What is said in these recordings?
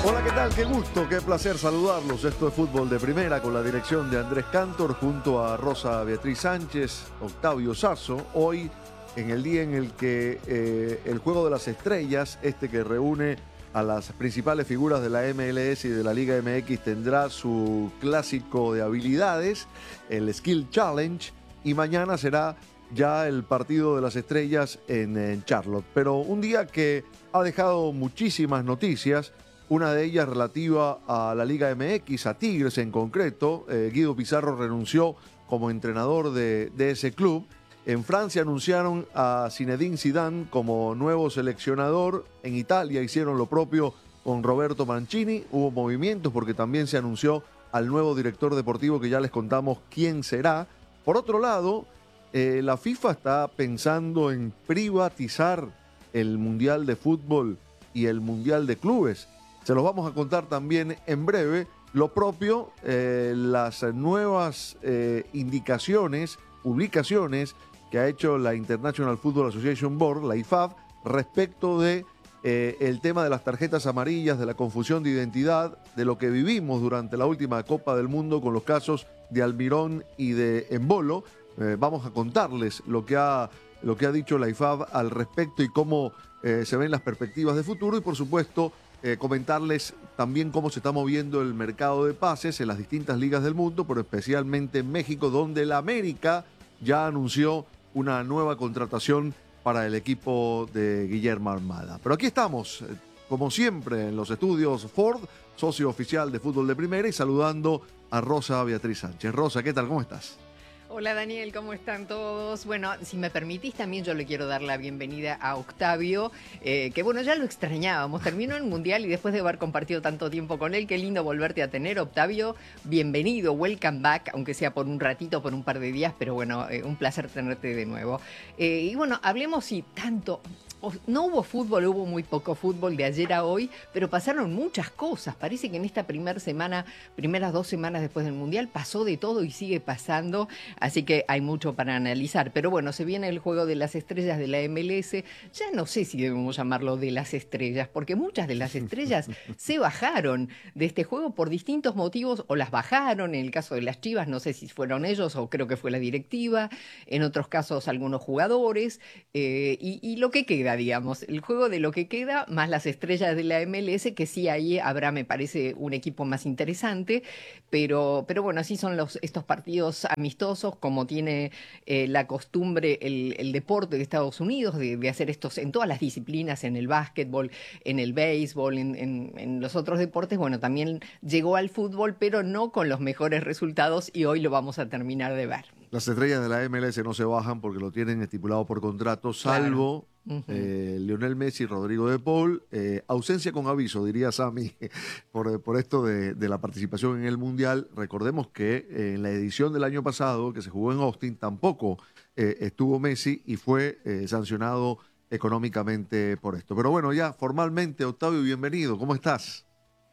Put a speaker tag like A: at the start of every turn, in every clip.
A: Hola, ¿qué tal? Qué gusto, qué placer saludarlos. Esto es Fútbol de Primera con la dirección de Andrés Cantor junto a Rosa Beatriz Sánchez, Octavio Sazo. Hoy, en el día en el que el Juego de las Estrellas, que reúne a las principales figuras de la MLS y de la Liga MX, tendrá su clásico de habilidades, el Skill Challenge, y mañana será ya el partido de las estrellas en Charlotte. Pero un día que ha dejado muchísimas noticias. Una de ellas relativa a la Liga MX, a Tigres en concreto. Guido Pizarro renunció como entrenador de ese club. En Francia anunciaron a Zinedine Zidane como nuevo seleccionador. En Italia hicieron lo propio con Roberto Mancini. Hubo movimientos porque también se anunció al nuevo director deportivo, que ya les contamos quién será. Por otro lado, la FIFA está pensando en privatizar el Mundial de Fútbol y el Mundial de Clubes. Se los vamos a contar también en breve. Lo propio, las nuevas indicaciones, publicaciones que ha hecho la International Football Association Board, la IFAB, respecto de el tema de las tarjetas amarillas, de la confusión de identidad, de lo que vivimos durante la última Copa del Mundo con los casos de Almirón y de Embolo. Vamos a contarles lo que ha dicho la IFAB al respecto y cómo se ven las perspectivas de futuro, y por supuesto comentarles también cómo se está moviendo el mercado de pases en las distintas ligas del mundo, pero especialmente en México, donde la América ya anunció una nueva contratación para el equipo de Guillermo Almada. Pero aquí estamos, como siempre, en los estudios Ford, socio oficial de Fútbol de Primera, y saludando a Rosa Beatriz Sánchez. Rosa, ¿qué tal? ¿Cómo estás?
B: Hola Daniel, ¿cómo están todos? Bueno, si me permitís también yo le quiero dar la bienvenida a Octavio, que bueno, ya lo extrañábamos, terminó el Mundial y después de haber compartido tanto tiempo con él, qué lindo volverte a tener, Octavio, bienvenido, welcome back, aunque sea por un ratito, por un par de días, pero bueno, un placer tenerte de nuevo. Y bueno, hablemos si tanto... No hubo fútbol, hubo muy poco fútbol de ayer a hoy, pero pasaron muchas cosas. Parece que en esta primeras 2 semanas después del Mundial, pasó de todo y sigue pasando, así que hay mucho para analizar. Pero bueno, se viene el Juego de las Estrellas de la MLS. Ya no sé si debemos llamarlo de las estrellas, porque muchas de las estrellas se bajaron de este juego por distintos motivos, o las bajaron. En el caso de las Chivas, no sé si fueron ellos o creo que fue la directiva. En otros casos, algunos jugadores. Y lo que queda, digamos, el juego de lo que queda, más las estrellas de la MLS, que sí, ahí habrá, me parece, un equipo más interesante, pero bueno, así son estos partidos amistosos, como tiene la costumbre el deporte de Estados Unidos, de hacer estos en todas las disciplinas, en el básquetbol, en el béisbol, en los otros deportes. Bueno, también llegó al fútbol, pero no con los mejores resultados, y hoy lo vamos a terminar de ver.
A: Las estrellas de la MLS no se bajan porque lo tienen estipulado por contrato, salvo Lionel Messi y Rodrigo de Paul. Ausencia con aviso, diría Sammy, por esto de la participación en el Mundial. Recordemos que en la edición del año pasado, que se jugó en Austin, tampoco estuvo Messi y fue sancionado económicamente por esto. Pero bueno, ya formalmente, Octavio, bienvenido. ¿Cómo estás?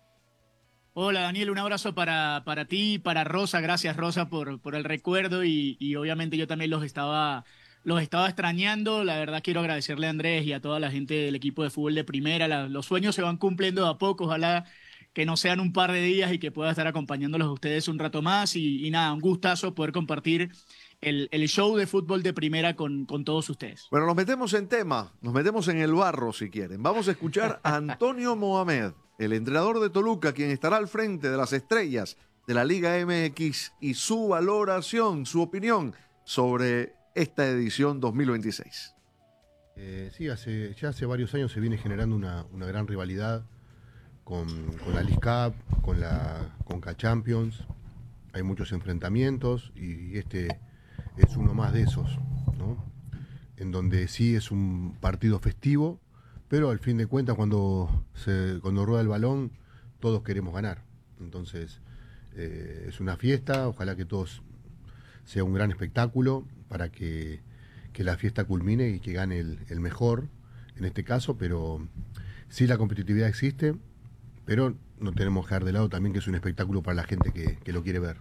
C: Hola Daniel, un abrazo para ti y para Rosa. Gracias Rosa por el recuerdo y obviamente yo también los estaba extrañando. La verdad quiero agradecerle a Andrés y a toda la gente del equipo de fútbol de Primera. Los sueños se van cumpliendo de a poco, ojalá que no sean un par de días y que pueda estar acompañándolos a ustedes un rato más y nada, un gustazo poder compartir el show de Fútbol de Primera con todos ustedes.
A: Bueno, nos metemos en tema, nos metemos en el barro si quieren. Vamos a escuchar a Antonio Mohamed, el entrenador de Toluca, quien estará al frente de las estrellas de la Liga MX, y su valoración, su opinión sobre esta edición 2026.
D: Sí, ya hace varios años se viene generando una gran rivalidad con la League Cup, con la Conca Champions. Hay muchos enfrentamientos y este es uno más de esos, ¿no? En donde sí es un partido festivo, pero al fin de cuentas cuando rueda el balón todos queremos ganar. Entonces es una fiesta, ojalá que todos sea un gran espectáculo para que la fiesta culmine y que gane el mejor en este caso, pero sí la competitividad existe, pero no tenemos que dejar de lado también que es un espectáculo para la gente que lo quiere ver.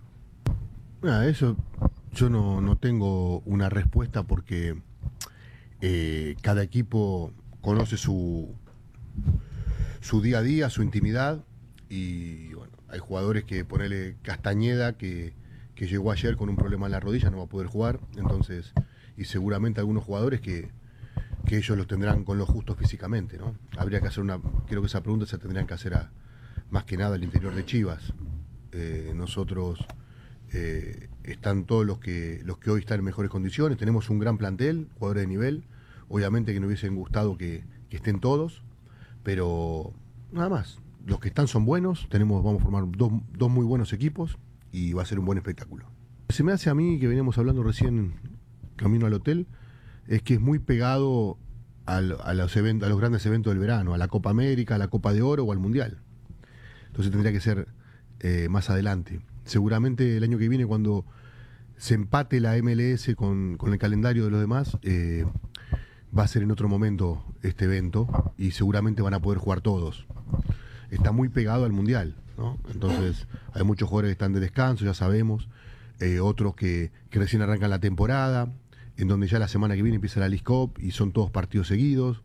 D: Eso yo no tengo una respuesta porque cada equipo conoce su día a día, su intimidad, y bueno, hay jugadores que ponele Castañeda, que llegó ayer con un problema en la rodilla, no va a poder jugar, entonces, y seguramente algunos jugadores que ellos los tendrán con lo justo físicamente, ¿no? Habría que hacer creo que esa pregunta se tendrían que hacer más que nada al interior de Chivas. Nosotros están todos los que hoy están en mejores condiciones, tenemos un gran plantel, jugadores de nivel, obviamente que nos hubiesen gustado que estén todos, pero nada más, los que están son buenos, vamos a formar dos muy buenos equipos y va a ser un buen espectáculo. Se me hace a mí, que veníamos hablando recién camino al hotel, es que es muy pegado a los grandes eventos del verano, a la Copa América, a la Copa de Oro o al Mundial. Entonces tendría que ser más adelante. Seguramente el año que viene, cuando se empate la MLS con el calendario de los demás, va a ser en otro momento este evento y seguramente van a poder jugar todos. Está muy pegado al Mundial, ¿no? Entonces hay muchos jugadores que están de descanso, ya sabemos, otros que recién arrancan la temporada, en donde ya la semana que viene empieza la League Cup y son todos partidos seguidos.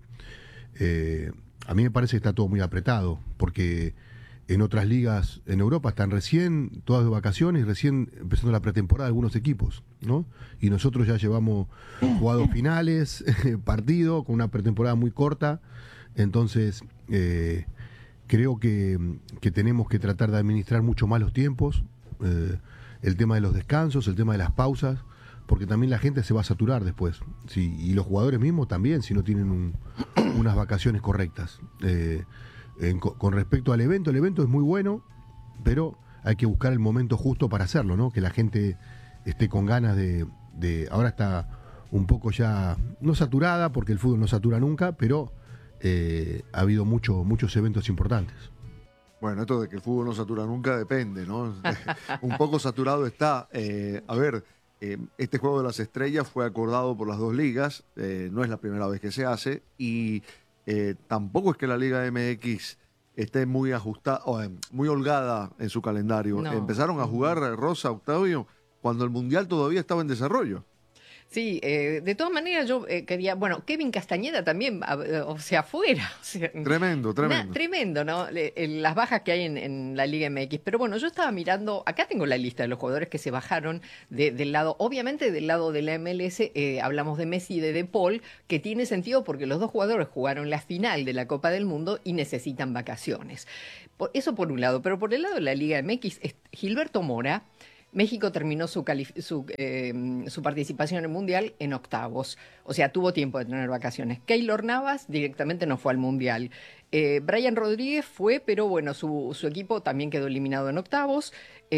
D: A mí me parece que está todo muy apretado, porque en otras ligas en Europa están recién todas de vacaciones y recién empezando la pretemporada de algunos equipos, ¿no? Y nosotros ya llevamos jugados finales, partido, con una pretemporada muy corta. Entonces, creo que tenemos que tratar de administrar mucho más los tiempos, el tema de los descansos, el tema de las pausas, porque también la gente se va a saturar después, sí, y los jugadores mismos también, si no tienen unas vacaciones correctas. Con respecto al evento, el evento es muy bueno, pero hay que buscar el momento justo para hacerlo, ¿no? Que la gente esté con ganas de ahora está un poco ya, no saturada, porque el fútbol no satura nunca, pero ha habido muchos eventos importantes.
A: Bueno, esto de que el fútbol no satura nunca depende, ¿no? Un poco saturado está. Este Juego de las Estrellas fue acordado por las dos ligas, no es la primera vez que se hace, y tampoco es que la Liga MX esté muy ajustada, muy holgada en su calendario.
B: No.
A: Empezaron a jugar, Rosa, Octavio, cuando el Mundial todavía estaba en desarrollo.
B: Sí, de todas maneras yo quería, bueno, Kevin Castañeda también, o sea, fuera. O sea,
A: Tremendo.
B: Tremendo, ¿no? Las bajas que hay en la Liga MX. Pero bueno, yo estaba mirando, acá tengo la lista de los jugadores que se bajaron del lado, obviamente del lado de la MLS, hablamos de Messi y de Paul, que tiene sentido porque los dos jugadores jugaron la final de la Copa del Mundo y necesitan vacaciones. Eso por un lado, pero por el lado de la Liga MX, Gilberto Mora. México terminó su participación en el Mundial en octavos. O sea, tuvo tiempo de tener vacaciones. Keylor Navas directamente no fue al Mundial. Brian Rodríguez fue, pero bueno, su equipo también quedó eliminado en octavos.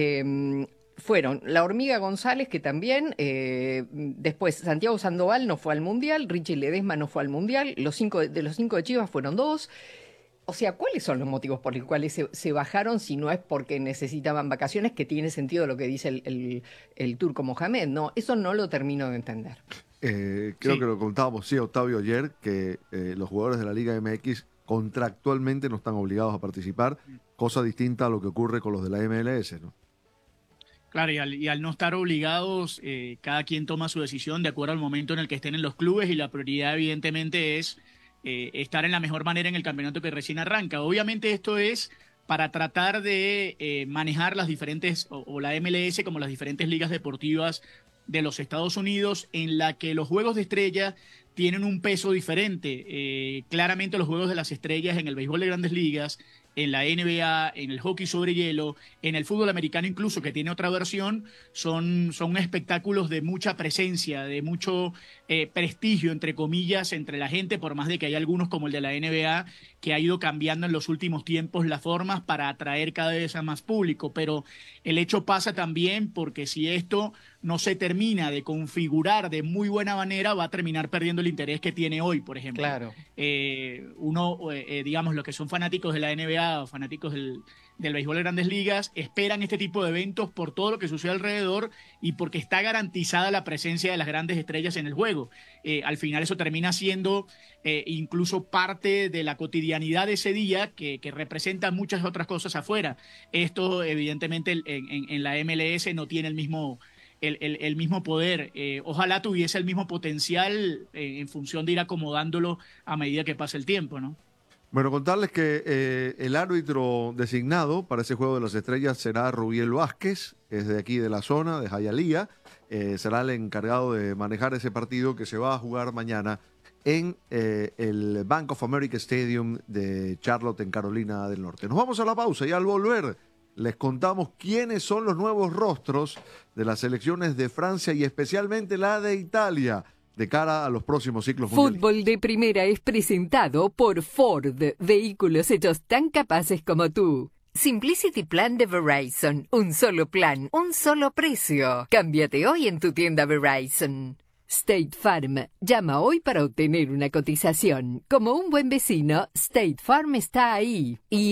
B: Fueron la Hormiga González, que también, después Santiago Sandoval no fue al Mundial, Richie Ledesma no fue al Mundial, de los cinco de Chivas fueron 2. O sea, ¿cuáles son los motivos por los cuales se bajaron si no es porque necesitaban vacaciones? Que tiene sentido lo que dice el turco Mohamed, ¿no? Eso no lo termino de entender.
A: Creo que lo contábamos, sí, Octavio, ayer, que los jugadores de la Liga MX contractualmente no están obligados a participar, cosa distinta a lo que ocurre con los de la MLS, ¿no?
C: Claro, y al no estar obligados, cada quien toma su decisión de acuerdo al momento en el que estén en los clubes, y la prioridad evidentemente es estar en la mejor manera en el campeonato que recién arranca. Obviamente esto es para tratar de manejar las diferentes, o la MLS como las diferentes ligas deportivas de los Estados Unidos, en la que los juegos de estrella tienen un peso diferente. Claramente los juegos de las estrellas en el béisbol de Grandes Ligas, en la NBA, en el hockey sobre hielo, en el fútbol americano incluso, que tiene otra versión, son espectáculos de mucha presencia, de mucho prestigio, entre comillas, entre la gente, por más de que hay algunos como el de la NBA, que ha ido cambiando en los últimos tiempos las formas para atraer cada vez a más público. Pero el hecho pasa también porque si esto no se termina de configurar de muy buena manera, va a terminar perdiendo el interés que tiene hoy, por ejemplo.
B: Claro.
C: Digamos, los que son fanáticos de la NBA o fanáticos del béisbol de Grandes Ligas esperan este tipo de eventos por todo lo que sucede alrededor y porque está garantizada la presencia de las grandes estrellas en el juego. Al final eso termina siendo incluso parte de la cotidianidad de ese día que representa muchas otras cosas afuera. Esto evidentemente en la MLS no tiene el mismo poder. Ojalá tuviese el mismo potencial en función de ir acomodándolo a medida que pasa el tiempo, ¿no?
A: Bueno, contarles que el árbitro designado para ese Juego de las Estrellas será Rubiel Vázquez, es de aquí de la zona, de Hialeah. Será el encargado de manejar ese partido que se va a jugar mañana en el Bank of America Stadium de Charlotte, en Carolina del Norte. Nos vamos a la pausa y al volver les contamos quiénes son los nuevos rostros de las selecciones de Francia y especialmente la de Italia de cara a los próximos ciclos mundiales.
E: Fútbol de Primera es presentado por Ford, vehículos hechos tan capaces como tú. Simplicity Plan de Verizon, un solo plan, un solo precio. Cámbiate hoy en tu tienda Verizon. State Farm, llama hoy para obtener una cotización. Como un buen vecino, State Farm está ahí. Y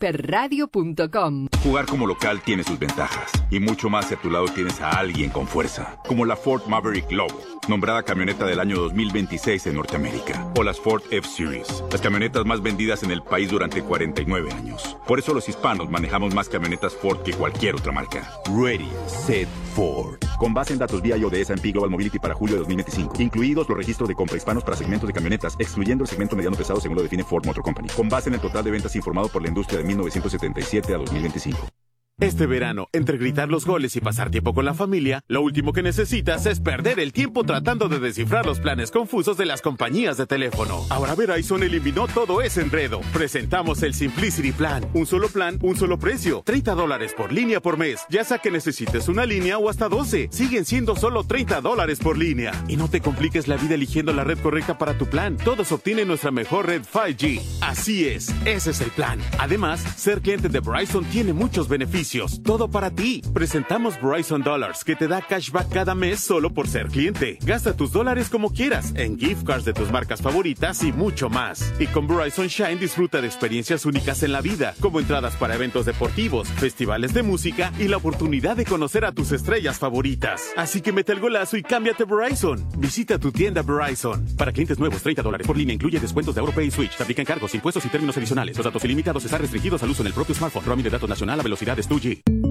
E: fdpradio.com.
F: Jugar como local tiene sus ventajas. Y mucho más si a tu lado tienes a alguien con fuerza. Como la Ford Maverick Lobo, nombrada camioneta del año 2026 en Norteamérica. O las Ford F-Series, las camionetas más vendidas en el país durante 49 años. Por eso los hispanos manejamos más camionetas Ford que cualquier otra marca. Ready, Set, Ford. Con base en datos vía de S&P Global Mobility para julio de 2025. Incluidos los registros de compra hispanos para segmentos de camionetas, excluyendo el segmento mediano pesado según lo define Ford Motor Company. Con base en el total de ventas informado por la industria de 1977 a 2025.
G: Este verano, entre gritar los goles y pasar tiempo con la familia, lo último que necesitas es perder el tiempo tratando de descifrar los planes confusos de las compañías de teléfono. Ahora Verizon eliminó todo ese enredo. Presentamos el Simplicity Plan. Un solo plan, un solo precio. $30 por línea por mes. Ya sea que necesites una línea o hasta 12. Siguen siendo solo $30 por línea. Y no te compliques la vida eligiendo la red correcta para tu plan. Todos obtienen nuestra mejor red 5G. Así es, ese es el plan. Además, ser cliente de Verizon tiene muchos beneficios. Todo para ti. Presentamos Verizon Dollars, que te da cashback cada mes solo por ser cliente. Gasta tus dólares como quieras, en gift cards de tus marcas favoritas y mucho más. Y con Verizon Shine disfruta de experiencias únicas en la vida, como entradas para eventos deportivos, festivales de música y la oportunidad de conocer a tus estrellas favoritas. Así que mete el golazo y cámbiate Verizon. Visita tu tienda Verizon. Para clientes nuevos, $30 por línea incluye descuentos de AuroPay y Switch. Te aplican cargos, impuestos y términos adicionales. Los datos ilimitados están restringidos al uso en el propio smartphone. Roaming de datos nacional a velocidades 2G.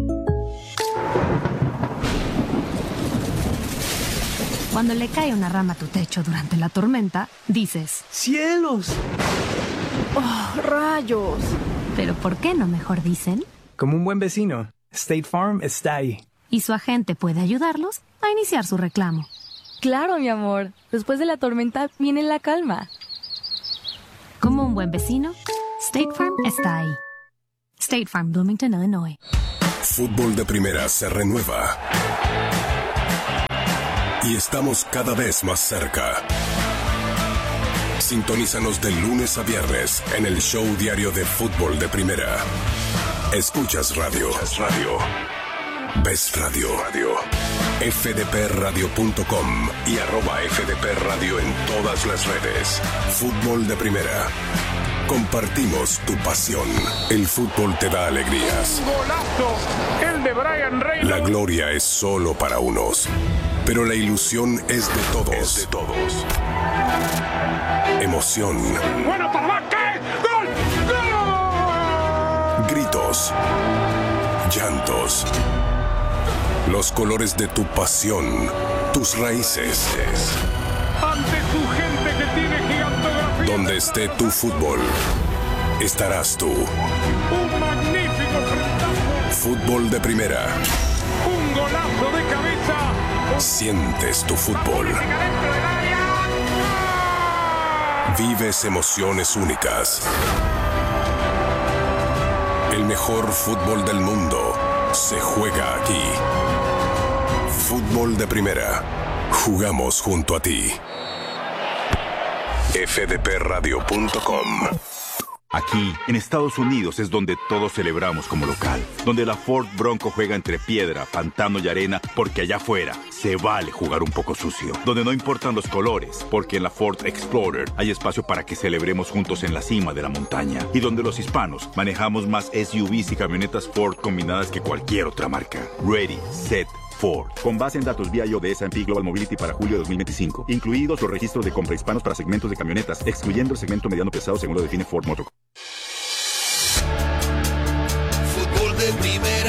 H: Cuando le cae una rama a tu techo durante la tormenta, dices:
I: ¡Cielos! ¡Oh, rayos!
H: Pero ¿por qué no mejor dicen?
I: Como un buen vecino, State Farm está ahí.
H: Y su agente puede ayudarlos a iniciar su reclamo.
J: Claro, mi amor. Después de la tormenta viene la calma.
H: Como un buen vecino, State Farm está ahí. State Farm, Bloomington, Illinois.
K: Fútbol de Primera se renueva. Y estamos cada vez más cerca. Sintonízanos de lunes a viernes en el show diario de Fútbol de Primera. Escuchas radio. Ves radio. fdpradio.com y @fdpradio en todas las redes. Fútbol de Primera. Compartimos tu pasión. El fútbol te da alegrías.
L: ¡Golazo! El de Brian Reynolds.
K: La gloria es solo para unos, pero la ilusión es de todos. Emoción.
L: ¡Bueno, para qué! ¡Gol! ¡Gol!
K: Gritos. Llantos. Los colores de tu pasión. Tus raíces.
L: Ante tu gente que tiene gigantografía.
K: Donde esté tu fútbol, estarás tú.
L: Un magnífico frentazo.
K: Fútbol de Primera.
L: Un golazo de cabeza.
K: Sientes tu fútbol. Vives emociones únicas. El mejor fútbol del mundo se juega aquí. Fútbol de Primera. Jugamos junto a ti. fdpradio.com.
F: Aquí, en Estados Unidos, es donde todos celebramos como local. Donde la Ford Bronco juega entre piedra, pantano y arena, porque allá afuera se vale jugar un poco sucio. Donde no importan los colores, porque en la Ford Explorer hay espacio para que celebremos juntos en la cima de la montaña. Y donde los hispanos manejamos más SUVs y camionetas Ford combinadas que cualquier otra marca. Ready, Set, Ford. Con base en datos vía de S&P Global Mobility para julio de 2025. Incluidos los registros de compra hispanos para segmentos de camionetas, excluyendo el segmento mediano pesado según lo define Ford Motor.
M: Fútbol de Primera.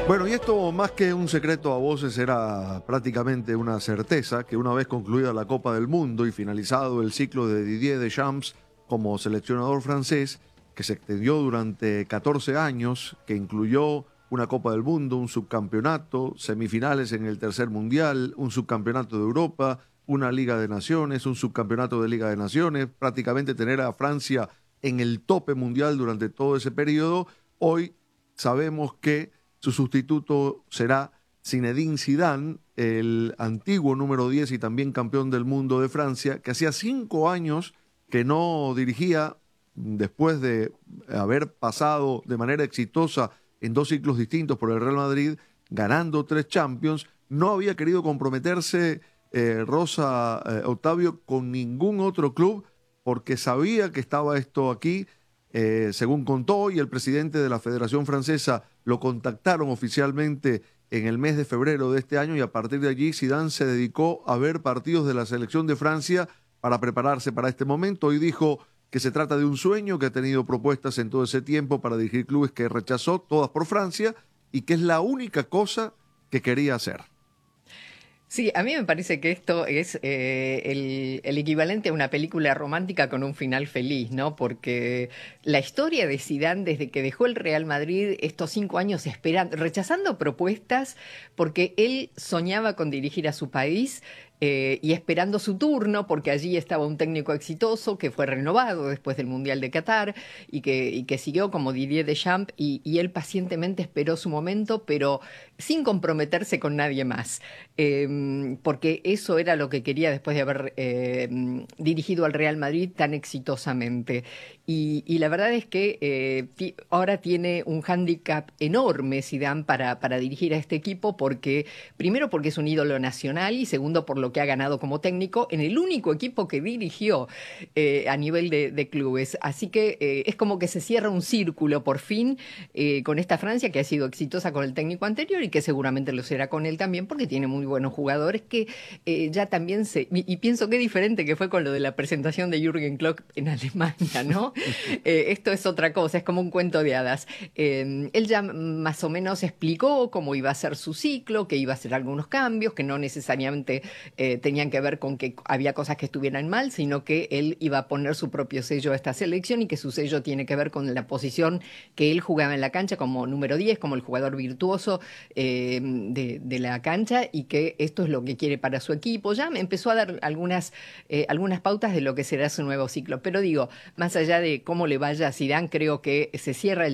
A: Bueno, y esto más que un secreto a voces era prácticamente una certeza que una vez concluida la Copa del Mundo y finalizado el ciclo de Didier Deschamps como seleccionador francés, que se extendió durante 14 años, que incluyó una Copa del Mundo, un subcampeonato, semifinales en el tercer mundial, un subcampeonato de Europa, una Liga de Naciones, un subcampeonato de Liga de Naciones, prácticamente tener a Francia en el tope mundial durante todo ese periodo. Hoy sabemos que su sustituto será Zinedine Zidane, el antiguo número 10 y también campeón del mundo de Francia, que hacía 5 años que no dirigía, después de haber pasado de manera exitosa en 2 ciclos distintos por el Real Madrid, ganando 3 Champions. No había querido comprometerse Octavio, con ningún otro club, porque sabía que estaba esto aquí, según contó, y el presidente de la Federación Francesa lo contactaron oficialmente en el mes de febrero de este año, y a partir de allí Zidane se dedicó a ver partidos de la selección de Francia para prepararse para este momento, y dijo que se trata de un sueño, que ha tenido propuestas en todo ese tiempo para dirigir clubes que rechazó, todas por Francia, y que es la única cosa que quería hacer.
B: Sí, a mí me parece que esto es el equivalente a una película romántica con un final feliz, ¿no? Porque la historia de Zidane, desde que dejó el Real Madrid, estos 5 años rechazando propuestas, porque él soñaba con dirigir a su país, y esperando su turno, porque allí estaba un técnico exitoso que fue renovado después del Mundial de Qatar y que siguió como Didier Deschamps, y él pacientemente esperó su momento, pero sin comprometerse con nadie más, porque eso era lo que quería después de haber dirigido al Real Madrid tan exitosamente. Y la verdad es que ahora tiene un hándicap enorme Zidane para dirigir a este equipo, primero porque es un ídolo nacional, y segundo por lo que ha ganado como técnico en el único equipo que dirigió a nivel de clubes. Así que es como que se cierra un círculo por fin con esta Francia, que ha sido exitosa con el técnico anterior y que seguramente lo será con él también, porque tiene muy buenos jugadores que ya también y pienso qué diferente que fue con lo de la presentación de Jürgen Klopp en Alemania, ¿no? Esto es otra cosa, es como un cuento de hadas. Él ya más o menos explicó cómo iba a ser su ciclo, que iba a hacer algunos cambios, que no necesariamente tenían que ver con que había cosas que estuvieran mal, sino que él iba a poner su propio sello a esta selección, y que su sello tiene que ver con la posición que él jugaba en la cancha como número 10, como el jugador virtuoso de la cancha, y que esto es lo que quiere para su equipo. Ya me empezó a dar algunas pautas de lo que será su nuevo ciclo, pero digo, más allá de cómo le vaya a Zidane, creo que se cierra el